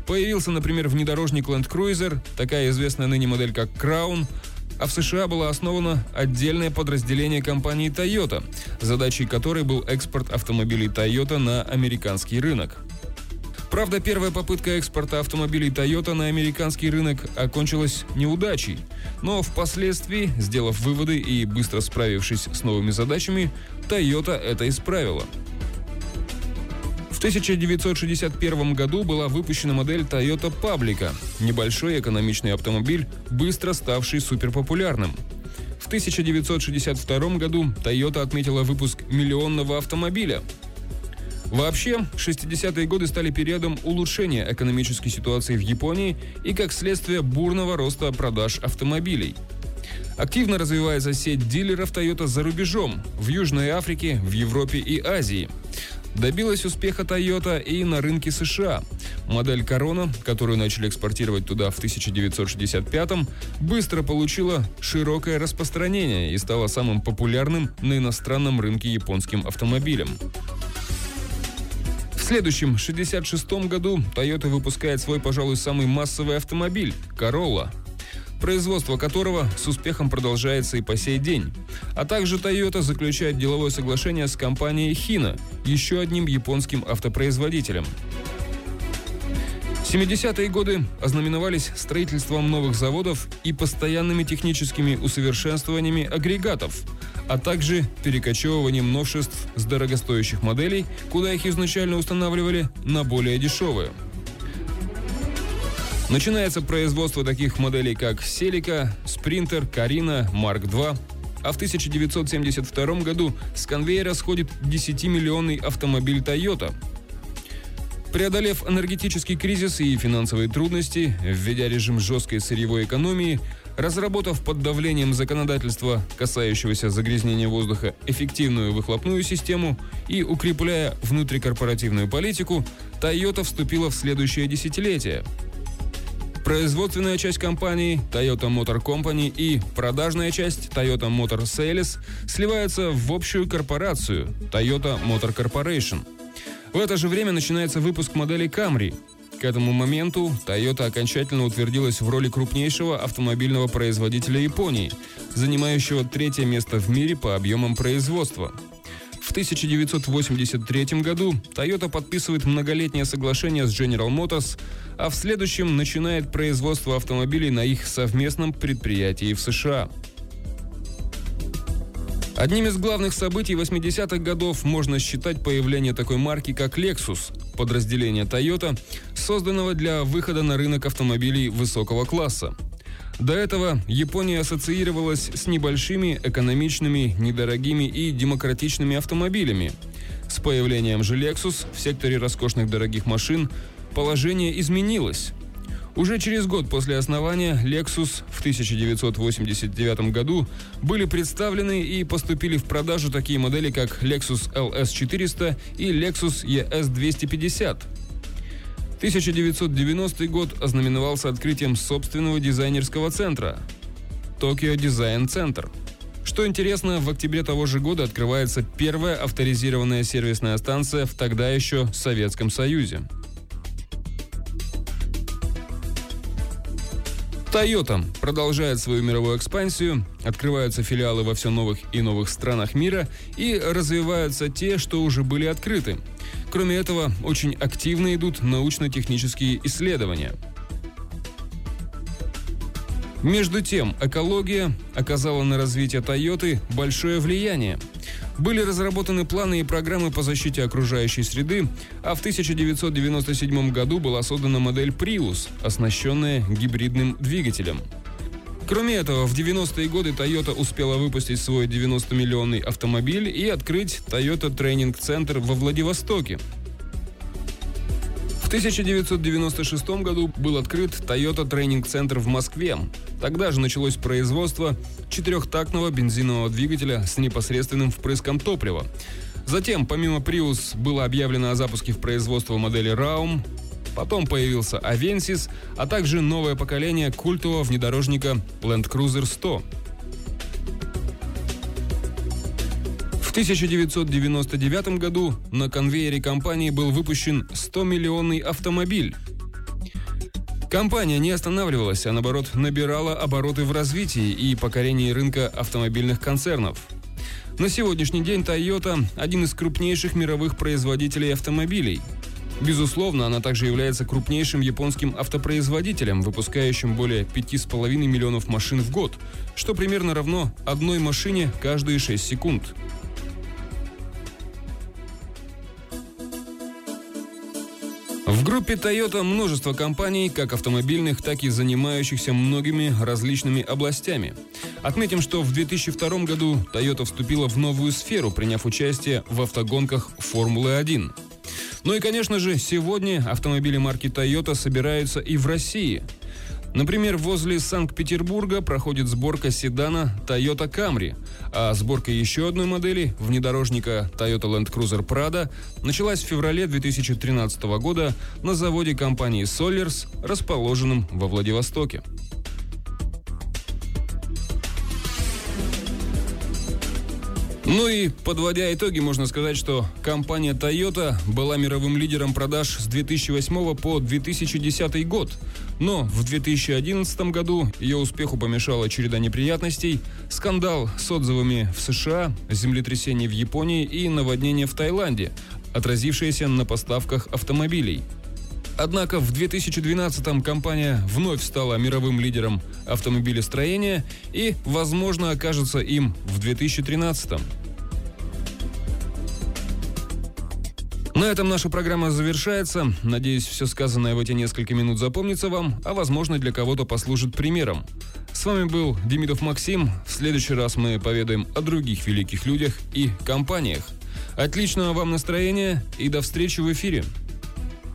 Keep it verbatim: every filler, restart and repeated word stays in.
Появился, например, внедорожник Land Cruiser, такая известная ныне модель как Crown, а в США было основано отдельное подразделение компании Toyota, задачей которой был экспорт автомобилей Toyota на американский рынок. Правда, первая попытка экспорта автомобилей Toyota на американский рынок окончилась неудачей, но впоследствии, сделав выводы и быстро справившись с новыми задачами, Toyota это исправила. В тысяча девятьсот шестьдесят первом году была выпущена модель Toyota Publica, небольшой экономичный автомобиль, быстро ставший суперпопулярным. В тысяча девятьсот шестьдесят втором году Toyota отметила выпуск миллионного автомобиля. Вообще, шестидесятые годы стали периодом улучшения экономической ситуации в Японии и, как следствие, бурного роста продаж автомобилей. Активно развивается сеть дилеров Toyota за рубежом, в Южной Африке, в Европе и Азии. Добилась успеха Toyota и на рынке США. Модель Corona, которую начали экспортировать туда в тысяча девятьсот шестьдесят пятом, быстро получила широкое распространение и стала самым популярным на иностранном рынке японским автомобилем. В следующем, шестьдесят шестом году, Toyota выпускает свой, пожалуй, самый массовый автомобиль – Corolla, производство которого с успехом продолжается и по сей день. А также Toyota заключает деловое соглашение с компанией Hino, еще одним японским автопроизводителем. семидесятые годы ознаменовались строительством новых заводов и постоянными техническими усовершенствованиями агрегатов, а также перекочевыванием новшеств с дорогостоящих моделей, куда их изначально устанавливали, на более дешевые. Начинается производство таких моделей, как Celica, Sprinter, Carina, Марк два, а в тысяча девятьсот семьдесят втором году с конвейера сходит десятимиллионный автомобиль Toyota. Преодолев энергетический кризис и финансовые трудности, введя режим жесткой сырьевой экономии, разработав под давлением законодательства, касающегося загрязнения воздуха, эффективную выхлопную систему и укрепляя внутрикорпоративную политику, Toyota вступила в следующее десятилетие. Производственная часть компании Toyota Motor Company и продажная часть Toyota Motor Sales сливаются в общую корпорацию Toyota Motor Corporation. В это же время начинается выпуск модели Camry. К этому моменту Toyota окончательно утвердилась в роли крупнейшего автомобильного производителя Японии, занимающего третье место в мире по объемам производства. В тысяча девятьсот восемьдесят третьем году Toyota подписывает многолетнее соглашение с General Motors, а в следующем начинает производство автомобилей на их совместном предприятии в США. Одним из главных событий восьмидесятых годов можно считать появление такой марки, как Lexus, подразделение Toyota, созданного для выхода на рынок автомобилей высокого класса. До этого Япония ассоциировалась с небольшими, экономичными, недорогими и демократичными автомобилями. С появлением же Lexus в секторе роскошных дорогих машин положение изменилось. Уже через год после основания Lexus в тысяча девятьсот восемьдесят девятом году были представлены и поступили в продажу такие модели, как Lexus эл эс четыреста и Lexus и эс двести пятьдесят. тысяча девятьсот девяностый год ознаменовался открытием собственного дизайнерского центра – Tokyo Design Center. Что интересно, в октябре того же года открывается первая авторизированная сервисная станция в тогда еще Советском Союзе. Toyota продолжает свою мировую экспансию, открываются филиалы во все новых и новых странах мира и развиваются те, что уже были открыты. Кроме этого, очень активно идут научно-технические исследования. Между тем, экология оказала на развитие Toyota большое влияние. Были разработаны планы и программы по защите окружающей среды, а в тысяча девятьсот девяносто седьмом году была создана модель Prius, оснащенная гибридным двигателем. Кроме этого, в девяностые годы Toyota успела выпустить свой девяностомиллионный автомобиль и открыть Toyota Training Center во Владивостоке. В тысяча девятьсот девяносто шестом году был открыт Toyota Training Center в Москве. Тогда же началось производство четырехтактного бензинового двигателя с непосредственным впрыском топлива. Затем, помимо Prius, было объявлено о запуске в производство модели Raum. Потом появился Avensis, а также новое поколение культового внедорожника Land Cruiser сто. В тысяча девятьсот девяносто девятом году на конвейере компании был выпущен стомиллионный автомобиль. Компания не останавливалась, а наоборот набирала обороты в развитии и покорении рынка автомобильных концернов. На сегодняшний день Toyota – один из крупнейших мировых производителей автомобилей. Безусловно, она также является крупнейшим японским автопроизводителем, выпускающим более пяти с половиной миллионов машин в год, что примерно равно одной машине каждые шесть секунд. В группе Toyota множество компаний, как автомобильных, так и занимающихся многими различными областями. Отметим, что в две тысячи втором году Toyota вступила в новую сферу, приняв участие в автогонках Формулы один. Ну и, конечно же, сегодня автомобили марки Toyota собираются и в России. Например, возле Санкт-Петербурга проходит сборка седана Toyota Camry, а сборка еще одной модели, внедорожника Toyota Land Cruiser Prado, началась в феврале две тысячи тринадцатого года на заводе компании Solers, расположенном во Владивостоке. Ну и, подводя итоги, можно сказать, что компания Toyota была мировым лидером продаж с две тысячи восьмого по две тысячи десятый год. Но в две тысячи одиннадцатом году ее успеху помешала череда неприятностей, скандал с отзывами в США, землетрясение в Японии и наводнение в Таиланде, отразившееся на поставках автомобилей. Однако в две тысячи двенадцатом компания вновь стала мировым лидером автомобилестроения и, возможно, окажется им в две тысячи тринадцатом. На этом наша программа завершается. Надеюсь, все сказанное в эти несколько минут запомнится вам, а возможно, для кого-то послужит примером. С вами был Демидов Максим. В следующий раз мы поведаем о других великих людях и компаниях. Отличного вам настроения и до встречи в эфире!